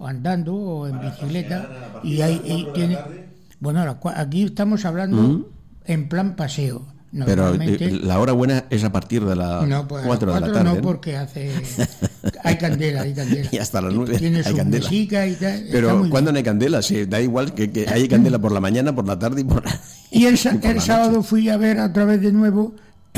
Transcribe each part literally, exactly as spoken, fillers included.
o andando o en bicicleta, y ahí y tiene, bueno, aquí estamos hablando uh-huh. en plan paseo. Pero la hora buena es a partir de las no, pues cuatro de la tarde. No, porque hace hay candela, hay candela. Y hasta las nueve tiene hay candela. Y tal, pero ¿cuándo no hay candela? Sí, da igual que, que hay candela por la mañana, por la tarde y por la Y el, y por el la sábado noche. Fui a ver otra vez de nuevo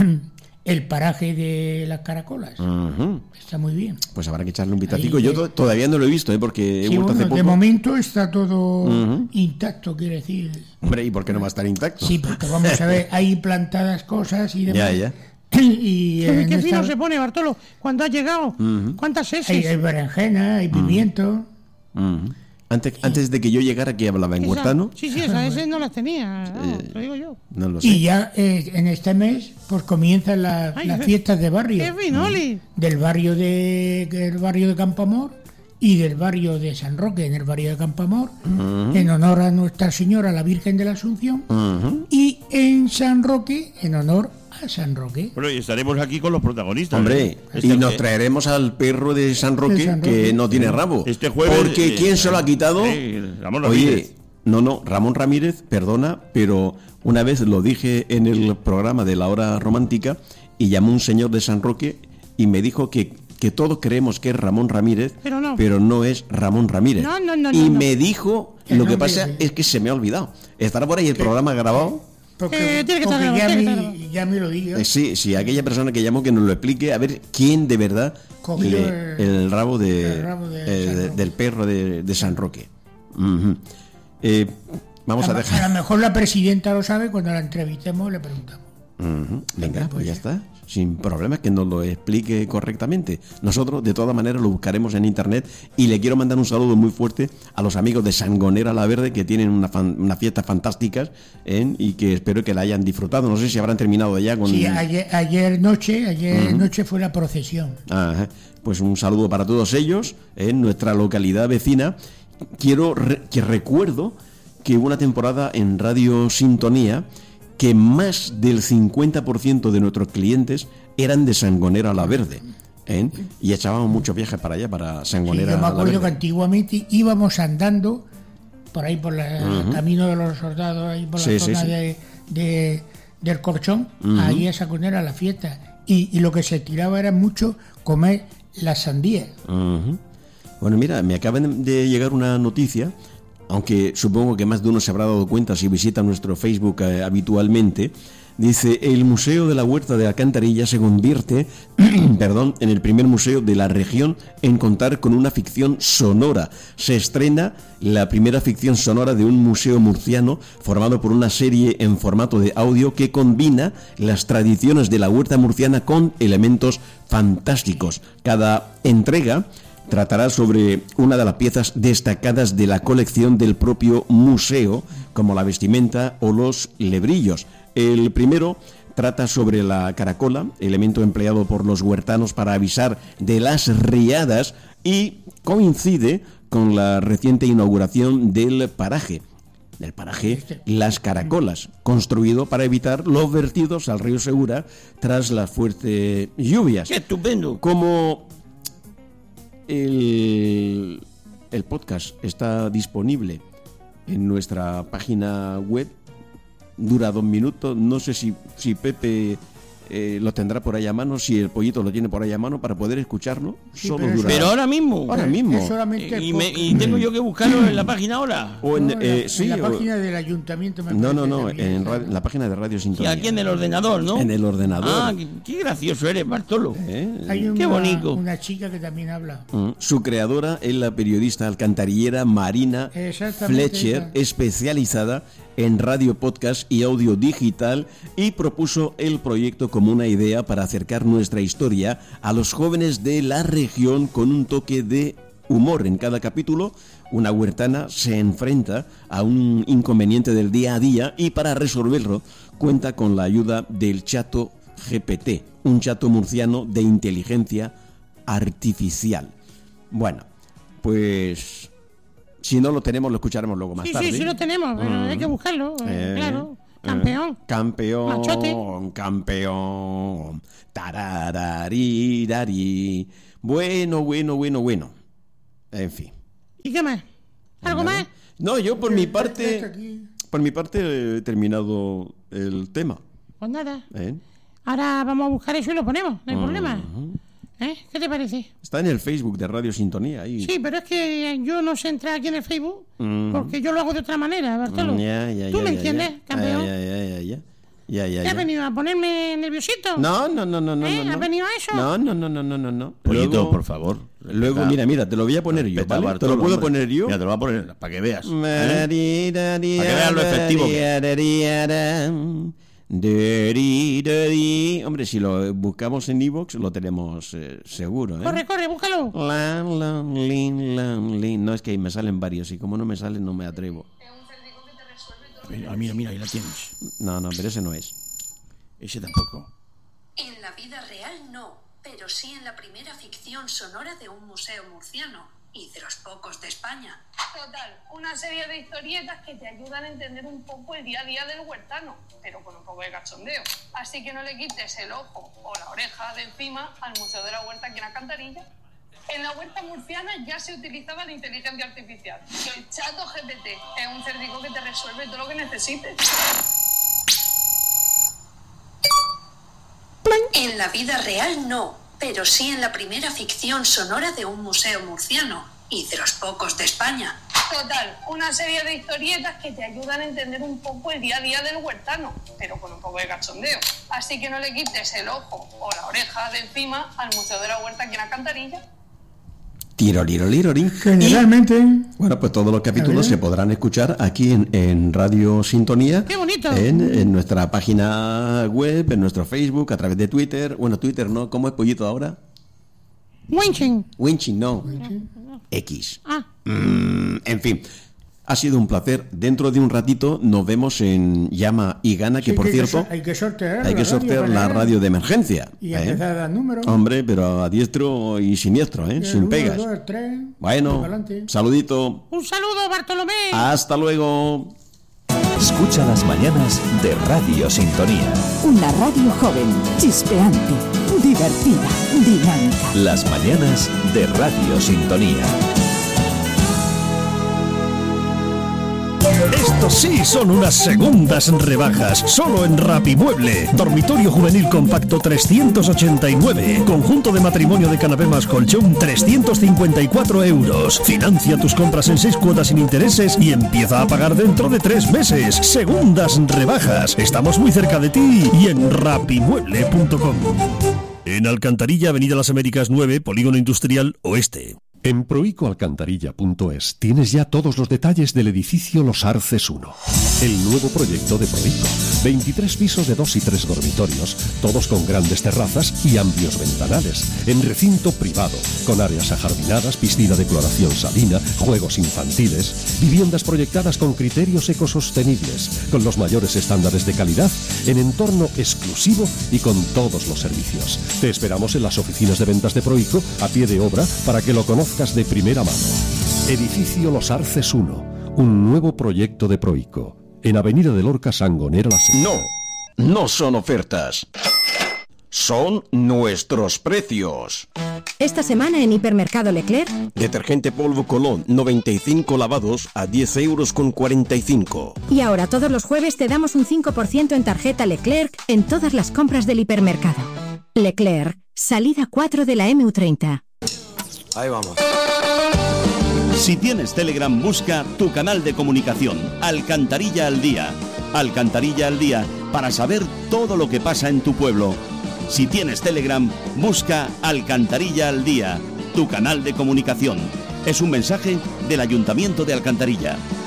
el paraje de las caracolas. Uh-huh. Está muy bien. Pues habrá que echarle un vistacito. Yo to- todavía no lo he visto, ¿eh? Porque he sí, vuelto bueno, hace poco. De momento está todo uh-huh. intacto, quiere decir. Hombre, ¿y por qué no va a estar intacto? Sí, porque vamos a ver, hay plantadas cosas y demás. Ya, ya. Y ¿Qué, qué fino esta... se pone, Bartolo, cuando has llegado? Uh-huh. ¿Cuántas heces? Hay, hay berenjena, hay pimiento. Uh-huh. Antes, antes de que yo llegara, que hablaba en huertano. Sí, sí, esas heces no las tenía, no, eh, lo digo yo. No lo sé. Y ya eh, en este mes pues comienzan la, Ay, las fiestas de barrio. ¡Qué finoli! Del barrio de del barrio de Campoamor y del barrio de San Roque, en el barrio de Campoamor, uh-huh. en honor a Nuestra Señora, la Virgen de la Asunción, uh-huh. y en San Roque, en honor a San Roque. Bueno, y estaremos aquí con los protagonistas. Hombre, ¿eh? este y nos que... traeremos al perro de San Roque, de San Roque que no tiene rabo. Este jueves. Porque eh, ¿quién se lo ha quitado? Eh, Ramón Ramírez. Oye, no, no, Ramón Ramírez, perdona, pero una vez lo dije en el programa de La Hora Romántica y llamó un señor de San Roque y me dijo que, que todos creemos que es Ramón Ramírez, pero no, pero no es Ramón Ramírez. No, no, no, y no, no. me dijo, lo que pasa es que se me ha olvidado. ¿Estará por ahí el ¿Qué? programa grabado? Porque, eh, tiene que porque estar, ya, tiene que me, estar. ya me lo diga. Eh, sí, sí, aquella persona que llamó que nos lo explique, a ver quién de verdad le, el, el rabo, de, el rabo de eh, de, del perro de, de San Roque. Uh-huh. Eh, vamos a, a dejar. A lo mejor la presidenta lo sabe, cuando la entrevistemos le preguntamos. Uh-huh. Venga, pues ya está. Sin problema, que nos lo explique correctamente. Nosotros, de todas maneras, lo buscaremos en internet. Y le quiero mandar un saludo muy fuerte a los amigos de Sangonera la Verde, que tienen una, fan, una fiesta fantástica, ¿eh? Y que espero que la hayan disfrutado. No sé si habrán terminado ya con... Sí, ayer, ayer noche ayer uh-huh. noche fue la procesión. Ajá. Pues un saludo para todos ellos en nuestra localidad vecina. Quiero re- que recuerdo que hubo una temporada en Radio Sintonía que más del cincuenta por ciento de nuestros clientes eran de Sangonera la Verde, ¿eh? Y echábamos muchos viajes para allá, para Sangonera sí, yo me acuerdo la Verde. Que antiguamente íbamos andando por ahí por el uh-huh. camino de los soldados, ahí por la sí, zona sí, sí. De, de, del Corchón, uh-huh. ahí a Sangonera la fiesta, y, y lo que se tiraba era mucho comer las sandías. Uh-huh. Bueno, mira, me acaba de llegar una noticia, aunque supongo que más de uno se habrá dado cuenta si visita nuestro Facebook eh, habitualmente. Dice, el Museo de la Huerta de Alcantarilla se convierte perdón, en el primer museo de la región en contar con una ficción sonora. Se estrena la primera ficción sonora de un museo murciano formado por una serie en formato de audio que combina las tradiciones de la huerta murciana con elementos fantásticos. Cada entrega tratará sobre una de las piezas destacadas de la colección del propio museo, como la vestimenta o los lebrillos. El primero trata sobre la caracola, elemento empleado por los huertanos para avisar de las riadas, y coincide con la reciente inauguración del paraje, del paraje Las Caracolas, construido para evitar los vertidos al río Segura tras las fuertes lluvias. ¡Qué estupendo! Como El, el podcast está disponible en nuestra página web, dura dos minutos, no sé si, si Pepe eh, lo tendrá por ahí a mano, si el pollito lo tiene por ahí a mano para poder escucharlo. Sí, solo pero, dura... pero ahora mismo. Ahora mismo. Y, me, y tengo yo que buscarlo en la página ahora. O en, no, eh, la, sí, en la o... página del ayuntamiento. Me no, no, no, en, radio, en la página de Radio Sintonía. Y aquí en el ordenador, ¿no? En el ordenador. Ah, qué, qué gracioso eres, Bartolo. ¿Eh? Hay una, qué bonito. Una chica que también habla. Mm. Su creadora es la periodista alcantarillera Marina Fletcher, esa. especializada en radio, podcast y audio digital, y propuso el proyecto como una idea para acercar nuestra historia a los jóvenes de la región con un toque de humor. En cada capítulo, una huertana se enfrenta a un inconveniente del día a día y para resolverlo cuenta con la ayuda del Chato G P T, un chato murciano de inteligencia artificial. Bueno, pues... si no lo tenemos, lo escucaremos luego más sí, tarde. Sí, sí, sí lo tenemos, pero mm. hay que buscarlo, eh, claro. Campeón. Eh, campeón. Machote. Campeón. Tarararirari. Bueno, bueno, bueno, bueno. En fin. ¿Y qué más? ¿Algo Nada. más? No, yo por Que mi está- está parte, aquí. por mi parte he terminado el tema. Pues nada. ¿eh? Ahora vamos a buscar eso y lo ponemos, no hay problema. ¿Eh? ¿Qué te parece? Está en el Facebook de Radio Sintonía. Ahí. Sí, pero es que yo no sé entrar aquí en el Facebook Mm. porque yo lo hago de otra manera, Bartolo. Mm, ya, ya, ¿Tú ya, me ya, entiendes, ya. campeón? Ya, ya, ya, ya. Ya, ya, ¿Te ya. has venido a ponerme nerviosito? No, no, no, no, no, ¿Eh? no, no. ¿Has venido a eso? No, no, no, no, no, no, no. Pollito, Luego- por favor. Luego, Respeta- mira, mira, te lo voy a poner yo, respeta a ¿vale? Te Bartolo, lo puedo hombre. poner yo. Mira, te lo voy a poner para que veas. ¿eh? Para que Para que veas lo efectivo que... Hombre, si lo buscamos en iVoox lo tenemos eh, seguro, ¿eh? Corre, corre, búscalo. Lan, lan, lin, lan, lin. No, es que me salen varios y como no me salen no me atrevo. Mira, mira, mira, ahí la tienes. No, no, pero ese no es. Ese tampoco. En la vida real no, pero sí en la primera ficción sonora de un museo murciano y de los pocos de España. Total, una serie de historietas que te ayudan a entender un poco el día a día del huertano, pero con un poco de cachondeo. Así que no le quites el ojo o la oreja de encima al Museo de la Huerta aquí en Alcantarilla. En la huerta murciana ya se utilizaba la inteligencia artificial. El Chato G P T es un cerdico que te resuelve todo lo que necesites. En la vida real no, pero sí en la primera ficción sonora de un museo murciano y de los pocos de España. Total, una serie de historietas que te ayudan a entender un poco el día a día del huertano, pero con un poco de cachondeo. Así que no le quites el ojo o la oreja de encima al Museo de la Huerta aquí en Alcantarilla. Tiro, liro, liro, rin. Generalmente, Bueno, pues todos los capítulos A ver. se podrán escuchar aquí en, en Radio Sintonía. ¡Qué bonito! En, en nuestra página web, en nuestro Facebook, a través de Twitter. Bueno, Twitter no, ¿cómo es Pollito ahora? Winching. Winching, no. X. Ah, Mm, en fin, ha sido un placer. Dentro de un ratito nos vemos en Llama y Gana, que sí, por que cierto, so- hay que sortear, hay la que radio sortear para la ver. radio de emergencia. Y ¿eh? empezar a dar números. Hombre, pero a diestro y siniestro, ¿eh? El Sin uno, pegas. el dos, el tres, Bueno, para adelante. saludito. un saludo, Bartolomé. Hasta luego. Escucha las mañanas de Radio Sintonía. Una radio joven, chispeante, divertida, dinámica. Las mañanas de Radio Sintonía. Estos sí son unas segundas rebajas, solo en Rapimueble. Dormitorio juvenil compacto trescientos ochenta y nueve. Conjunto de matrimonio de canapé más colchón trescientos cincuenta y cuatro euros. Financia tus compras en seis cuotas sin intereses y empieza a pagar dentro de tres meses. Segundas rebajas. Estamos muy cerca de ti y en rapimueble punto com. En Alcantarilla, Avenida Las Américas nueve, Polígono Industrial Oeste. En proico alcantarilla punto es tienes ya todos los detalles del edificio Los Arces uno, el nuevo proyecto de Proico. veintitrés pisos de dos y tres dormitorios, todos con grandes terrazas y amplios ventanales, en recinto privado, con áreas ajardinadas, piscina de cloración salina, juegos infantiles, viviendas proyectadas con criterios ecosostenibles, con los mayores estándares de calidad, en entorno exclusivo y con todos los servicios. Te esperamos en las oficinas de ventas de Proico, a pie de obra, para que lo conozcas de primera mano. Edificio Los Arces uno, un nuevo proyecto de Proico, en Avenida de Lorca, Sangonera La Seca. No, no son ofertas. Son nuestros precios. Esta semana en Hipermercado Leclerc, Detergente polvo Colón, noventa y cinco lavados a diez euros con cuarenta y cinco. y ahora todos los jueves te damos un cinco por ciento en tarjeta Leclerc en todas las compras del hipermercado. Leclerc, salida cuatro de la M U treinta. Ahí vamos. Si tienes Telegram, busca tu canal de comunicación, Alcantarilla al Día. Alcantarilla al Día, para saber todo lo que pasa en tu pueblo. Si tienes Telegram, busca Alcantarilla al Día, tu canal de comunicación. Es un mensaje del Ayuntamiento de Alcantarilla.